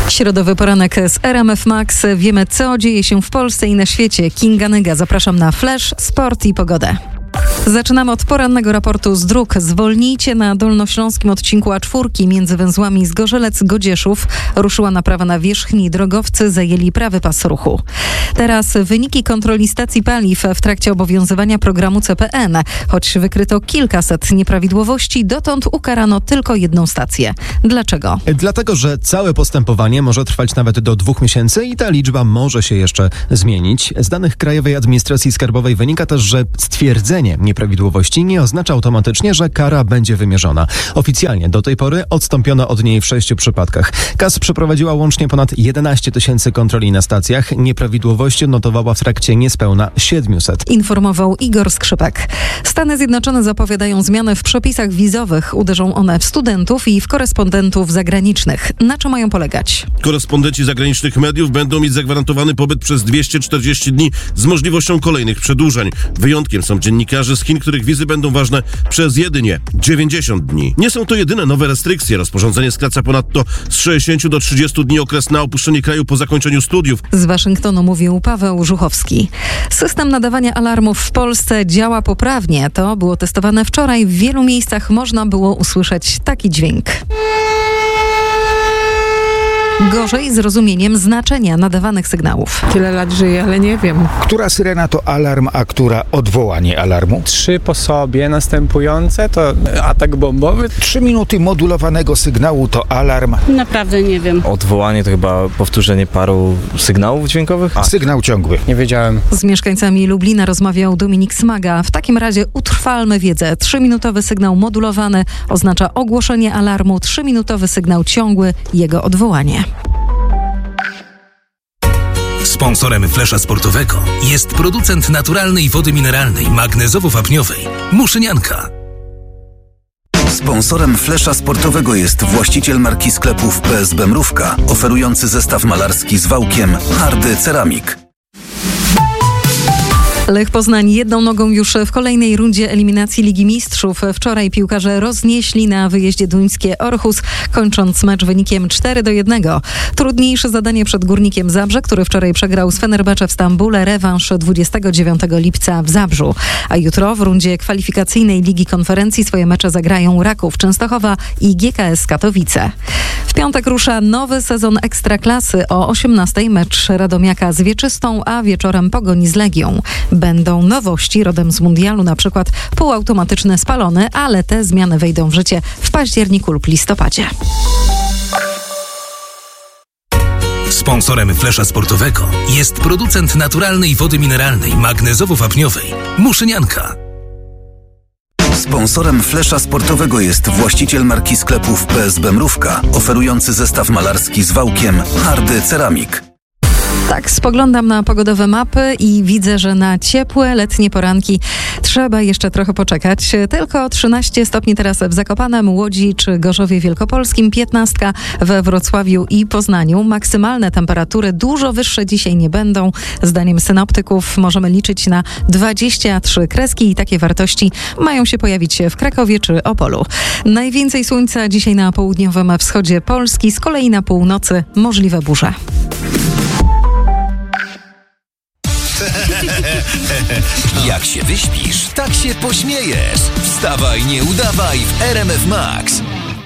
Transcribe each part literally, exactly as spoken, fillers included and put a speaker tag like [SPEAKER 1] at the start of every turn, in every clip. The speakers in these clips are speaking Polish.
[SPEAKER 1] Środowy poranek z R M F Max. Wiemy, co dzieje się w Polsce i na świecie. Kinga Nyga, zapraszam na Flash, Sport i Pogodę. Zaczynamy od porannego raportu z dróg. Zwolnijcie na dolnośląskim odcinku A cztery między węzłami Zgorzelec-Godzieszów. Ruszyła naprawa na wierzchni. Drogowcy zajęli prawy pas ruchu. Teraz wyniki kontroli stacji paliw w trakcie obowiązywania programu C P N. Choć wykryto kilkaset nieprawidłowości, dotąd ukarano tylko jedną stację. Dlaczego?
[SPEAKER 2] Dlatego, że całe postępowanie może trwać nawet do dwóch miesięcy i ta liczba może się jeszcze zmienić. Z danych Krajowej Administracji Skarbowej wynika też, że stwierdzenie nieprawidłowości nie oznacza automatycznie, że kara będzie wymierzona. Oficjalnie do tej pory odstąpiono od niej w sześciu przypadkach. K A S przeprowadziła łącznie ponad jedenaście tysięcy kontroli na stacjach. Nieprawidłowości odnotowała w trakcie niespełna siedmiuset.
[SPEAKER 1] Informował Igor Skrzypek. Stany Zjednoczone zapowiadają zmiany w przepisach wizowych. Uderzą one w studentów i w korespondentów zagranicznych. Na czym mają polegać?
[SPEAKER 3] Korespondenci zagranicznych mediów będą mieć zagwarantowany pobyt przez dwieście czterdzieści dni z możliwością kolejnych przedłużeń. Wyjątkiem są dziennikarze z Chin, których wizy będą ważne przez jedynie dziewięćdziesiąt dni. Nie są to jedyne nowe restrykcje. Rozporządzenie skraca ponadto z sześćdziesięciu do trzydziestu dni okres na opuszczenie kraju po zakończeniu studiów.
[SPEAKER 1] Z Waszyngtonu mówił Paweł Żuchowski. System nadawania alarmów w Polsce działa poprawnie. To było testowane wczoraj. W wielu miejscach można było usłyszeć taki dźwięk. Gorzej z rozumieniem znaczenia nadawanych sygnałów.
[SPEAKER 4] Tyle lat żyję, ale nie wiem.
[SPEAKER 5] Która syrena to alarm, a która odwołanie alarmu?
[SPEAKER 6] Trzy po sobie następujące to atak bombowy.
[SPEAKER 5] Trzy minuty modulowanego sygnału to alarm.
[SPEAKER 7] Naprawdę nie wiem.
[SPEAKER 8] Odwołanie to chyba powtórzenie paru sygnałów dźwiękowych?
[SPEAKER 5] A sygnał ciągły.
[SPEAKER 6] Nie wiedziałem.
[SPEAKER 1] Z mieszkańcami Lublina rozmawiał Dominik Smaga. W takim razie utrwalmy wiedzę. Trzyminutowy sygnał modulowany oznacza ogłoszenie alarmu. Trzyminutowy sygnał ciągły, jego odwołanie.
[SPEAKER 9] Sponsorem Flesza Sportowego jest producent naturalnej wody mineralnej magnezowo-wapniowej Muszynianka.
[SPEAKER 10] Sponsorem Flesza Sportowego jest właściciel marki sklepów P S B Mrówka, oferujący zestaw malarski z wałkiem Hardy Ceramik.
[SPEAKER 1] Lech Poznań jedną nogą już w kolejnej rundzie eliminacji Ligi Mistrzów. Wczoraj piłkarze roznieśli na wyjeździe duńskie Orhus, kończąc mecz wynikiem cztery do jednego. Trudniejsze zadanie przed Górnikiem Zabrze, który wczoraj przegrał z Fenerbahce w Stambule. Rewanż dwudziestego dziewiątego lipca w Zabrzu. A jutro w rundzie kwalifikacyjnej Ligi Konferencji swoje mecze zagrają Raków Częstochowa i G K S Katowice. W piątek rusza nowy sezon Ekstraklasy. O osiemnastej mecz Radomiaka z Wieczystą, a wieczorem Pogoni z Legią. Będą nowości rodem z mundialu, na przykład półautomatyczne spalony, ale te zmiany wejdą w życie w październiku lub listopadzie.
[SPEAKER 9] Sponsorem Flesza Sportowego jest producent naturalnej wody mineralnej magnezowo-wapniowej Muszynianka.
[SPEAKER 10] Sponsorem Flesza Sportowego jest właściciel marki sklepów P S B Mrówka, oferujący zestaw malarski z wałkiem Hardy Ceramik.
[SPEAKER 1] Tak, spoglądam na pogodowe mapy i widzę, że na ciepłe letnie poranki trzeba jeszcze trochę poczekać. Tylko trzynaście stopni teraz w Zakopanem, Łodzi czy Gorzowie Wielkopolskim, piętnaście we Wrocławiu i Poznaniu. Maksymalne temperatury dużo wyższe dzisiaj nie będą. Zdaniem synoptyków możemy liczyć na dwadzieścia trzy kreski i takie wartości mają się pojawić w Krakowie czy Opolu. Najwięcej słońca dzisiaj na południowym wschodzie Polski, z kolei na północy możliwe burze.
[SPEAKER 11] Jak się wyśpisz, tak się pośmiejesz. Wstawaj, nie udawaj w R M F Max.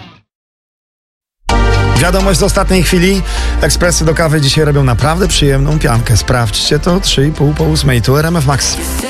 [SPEAKER 5] Wiadomość z ostatniej chwili. Ekspresy do kawy dzisiaj robią naprawdę przyjemną piankę. Sprawdźcie to. trzy i pół po ósmej. Tu R M F Max.